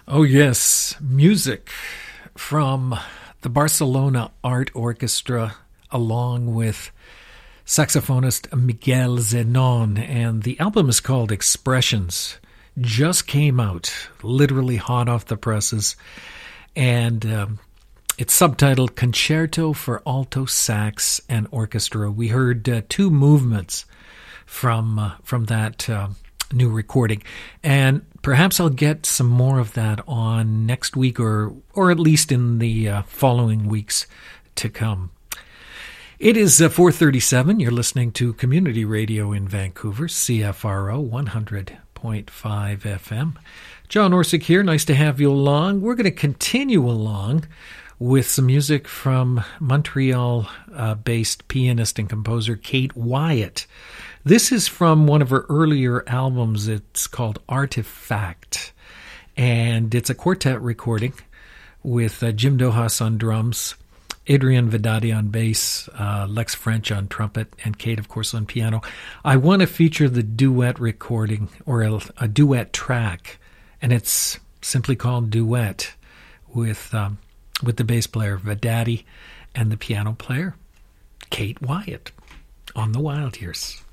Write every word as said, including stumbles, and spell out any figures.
Oh, yes, music from the Barcelona Art Orchestra, along with saxophonist Miguel Zenon, and the album is called Expressions. Just came out, literally hot off the presses, and um, it's subtitled Concerto for Alto Sax and Orchestra. We heard uh, two movements from uh, from that uh, new recording, and perhaps I'll get some more of that on next week, or or at least in the uh, following weeks to come. It is uh, four thirty-seven. You're listening to Community Radio in Vancouver, C F R O one hundred point five F M. John Orsick here. Nice to have you along. We're going to continue along with some music from Montreal-based uh, pianist and composer Kate Wyatt. This is from one of her earlier albums. It's called Artifact, and it's a quartet recording with uh, Jim Dohas on drums, Adrian Vedati on bass, uh, Lex French on trumpet, and Kate, of course, on piano. I want to feature the duet recording, or a, a duet track, and it's simply called Duet, with um, with the bass player Vedati and the piano player Kate Wyatt on the Wild Years.